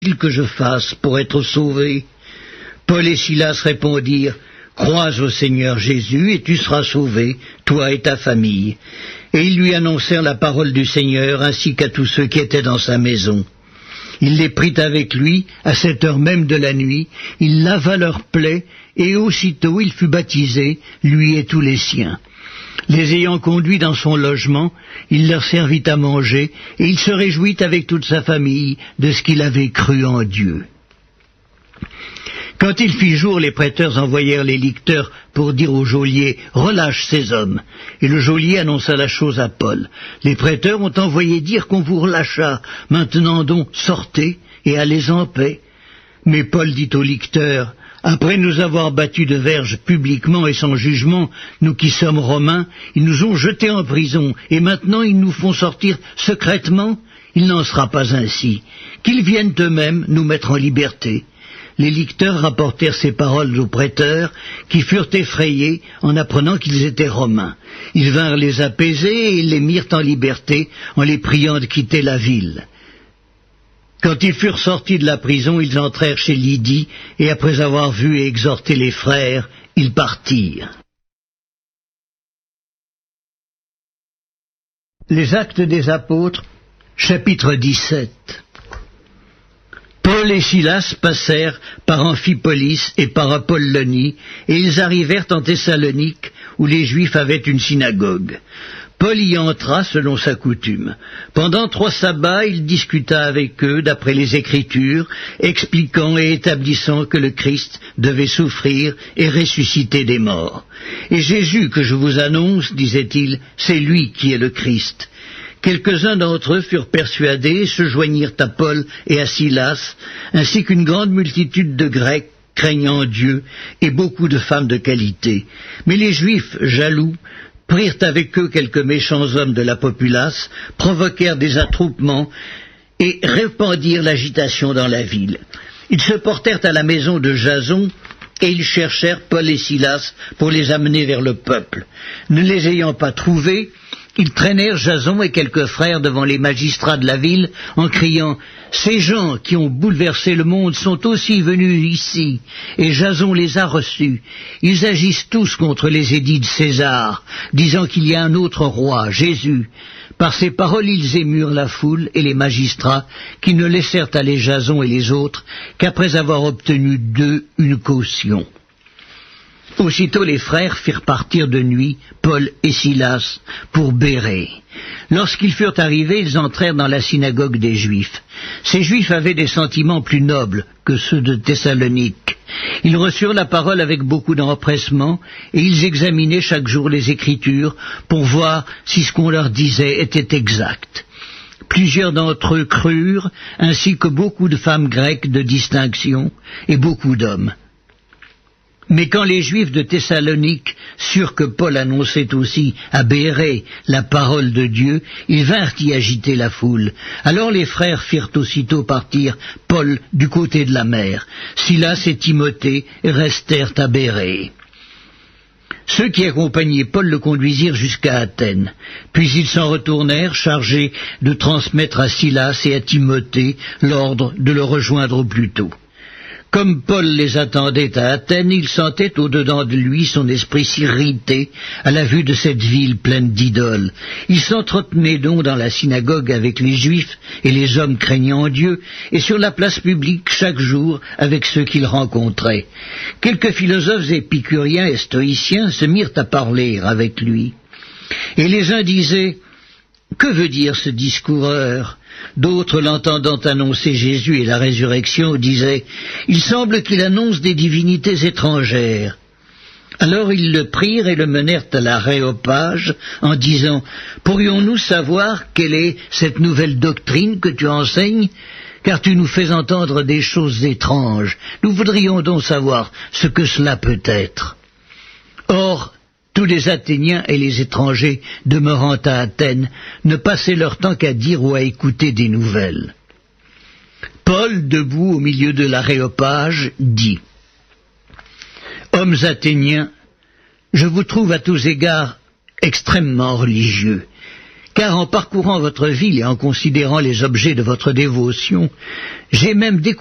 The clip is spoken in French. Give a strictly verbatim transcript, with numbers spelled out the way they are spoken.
que je fasse pour être sauvé? Paul et Silas répondirent, crois au Seigneur Jésus et tu seras sauvé, toi et ta famille. Et ils lui annoncèrent la parole du Seigneur ainsi qu'à tous ceux qui étaient dans sa maison. Il les prit avec lui à cette heure même de la nuit, il lava leurs plaies et aussitôt il fut baptisé, lui et tous les siens. Les ayant conduits dans son logement, il leur servit à manger, et il se réjouit avec toute sa famille de ce qu'il avait cru en Dieu. Quand il fit jour, les prêteurs envoyèrent les licteurs pour dire au geôlier « Relâche ces hommes !» Et le geôlier annonça la chose à Paul. Les prêteurs ont envoyé dire qu'on vous relâcha. Maintenant donc, sortez et allez en paix. Mais Paul dit aux licteurs « Après nous avoir battus de verge publiquement et sans jugement, nous qui sommes romains, ils nous ont jetés en prison, et maintenant ils nous font sortir secrètement. Il n'en sera pas ainsi. Qu'ils viennent eux-mêmes nous mettre en liberté. » Les licteurs rapportèrent ces paroles aux prêteurs, qui furent effrayés en apprenant qu'ils étaient romains. Ils vinrent les apaiser et les mirent en liberté, en les priant de quitter la ville. Quand ils furent sortis de la prison, ils entrèrent chez Lydie, et après avoir vu et exhorté les frères, ils partirent. Les Actes des Apôtres, chapitre dix-sept. Paul et Silas passèrent par Amphipolis et par Apollonie, et ils arrivèrent en Thessalonique, où les Juifs avaient une synagogue. Paul y entra selon sa coutume. Pendant trois sabbats, il discuta avec eux d'après les Écritures, expliquant et établissant que le Christ devait souffrir et ressusciter des morts. Et Jésus que je vous annonce, disait-il, c'est lui qui est le Christ. Quelques-uns d'entre eux furent persuadés et se joignirent à Paul et à Silas, ainsi qu'une grande multitude de Grecs craignant Dieu et beaucoup de femmes de qualité. Mais les Juifs, jaloux, prirent avec eux quelques méchants hommes de la populace, provoquèrent des attroupements et répandirent l'agitation dans la ville. Ils se portèrent à la maison de Jason et ils cherchèrent Paul et Silas pour les amener vers le peuple. Ne les ayant pas trouvés, ils traînèrent Jason et quelques frères devant les magistrats de la ville en criant « Ces gens qui ont bouleversé le monde sont aussi venus ici, et Jason les a reçus. Ils agissent tous contre les édits de César, disant qu'il y a un autre roi, Jésus. » Par ces paroles, ils émurent la foule et les magistrats, qui ne laissèrent aller Jason et les autres qu'après avoir obtenu d'eux une caution. Aussitôt les frères firent partir de nuit Paul et Silas pour Bérée. Lorsqu'ils furent arrivés, ils entrèrent dans la synagogue des Juifs. Ces Juifs avaient des sentiments plus nobles que ceux de Thessalonique. Ils reçurent la parole avec beaucoup d'empressement, et ils examinaient chaque jour les Écritures pour voir si ce qu'on leur disait était exact. Plusieurs d'entre eux crurent, ainsi que beaucoup de femmes grecques de distinction et beaucoup d'hommes. Mais quand les Juifs de Thessalonique surent que Paul annonçait aussi à Bérée la parole de Dieu, ils vinrent y agiter la foule. Alors les frères firent aussitôt partir Paul du côté de la mer. Silas et Timothée restèrent à Bérée. Ceux qui accompagnaient Paul le conduisirent jusqu'à Athènes. Puis ils s'en retournèrent, chargés de transmettre à Silas et à Timothée l'ordre de le rejoindre au plus tôt. Comme Paul les attendait à Athènes, il sentait au-dedans de lui son esprit s'irriter à la vue de cette ville pleine d'idoles. Il s'entretenait donc dans la synagogue avec les Juifs et les hommes craignant Dieu, et sur la place publique chaque jour avec ceux qu'il rencontrait. Quelques philosophes épicuriens et stoïciens se mirent à parler avec lui. Et les uns disaient « Que veut dire ce discoureur ?» D'autres, l'entendant annoncer Jésus et la résurrection, disaient « Il semble qu'il annonce des divinités étrangères. » Alors ils le prirent et le menèrent à l'Aréopage en disant « Pourrions-nous savoir quelle est cette nouvelle doctrine que tu enseignes ? Car tu nous fais entendre des choses étranges. Nous voudrions donc savoir ce que cela peut être. » Or, tous les Athéniens et les étrangers demeurant à Athènes ne passaient leur temps qu'à dire ou à écouter des nouvelles. Paul, debout au milieu de l'Aréopage, dit « Hommes athéniens, je vous trouve à tous égards extrêmement religieux. car en parcourant votre ville et en considérant les objets de votre dévotion, j'ai même découvert